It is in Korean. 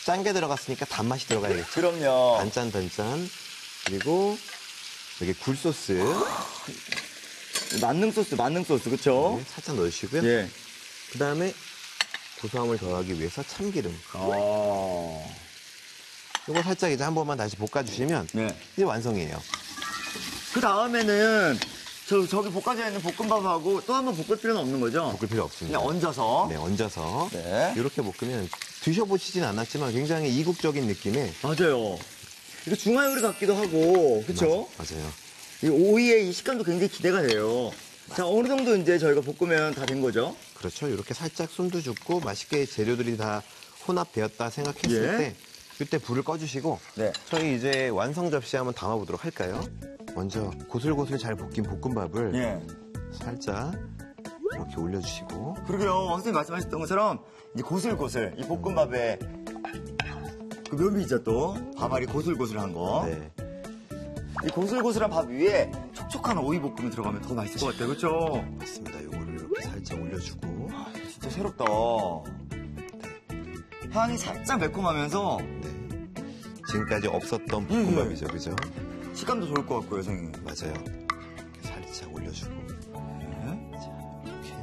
짠 게 들어갔으니까 단맛이 들어가야겠죠. 그럼요. 반짠. 그리고 여기 굴소스. 만능 소스, 그쵸? 네, 살짝 넣으시고요. 예. 그다음에 고소함을 더하기 위해서 참기름. 이거 살짝 이제 한 번만 다시 볶아주시면 네. 이제 완성이에요. 그 다음에는 저기 볶아져 있는 볶음밥하고 또 한 번 볶을 필요는 없는 거죠? 볶을 필요 없습니다. 그냥 얹어서. 네, 얹어서 네. 이렇게 볶으면 드셔보시진 않았지만 굉장히 이국적인 느낌의 맞아요. 이거 중화 요리 같기도 하고, 그쵸? 맞아요. 이 오이의 이 식감도 굉장히 기대가 돼요. 자, 어느 정도 이제 저희가 볶으면 다 된 거죠? 그렇죠. 이렇게 살짝 숨도 죽고 맛있게 재료들이 다 혼합되었다 생각했을 예. 때 그때 불을 꺼주시고 네. 저희 이제 완성 접시에 한번 담아보도록 할까요? 먼저 고슬고슬 잘 볶인 볶음밥을 예. 살짝 이렇게 올려주시고 그러게요. 선생님 말씀하셨던 것처럼 이제 고슬고슬, 이 볶음밥에 그 묘미 있죠 또. 밥알이 고슬고슬한 거. 네. 이 고슬고슬한 밥 위에 촉촉한 오이 볶음이 들어가면 더 맛있을 것 같아요. 그렇죠? 맞습니다. 요거를 이렇게 살짝 올려주고 진짜 새롭다. 향이 살짝 매콤하면서 네. 지금까지 없었던 볶음밥이죠. 그죠? 식감도 좋을 것 같고요, 선생님. 맞아요. 이렇게 살짝 올려주고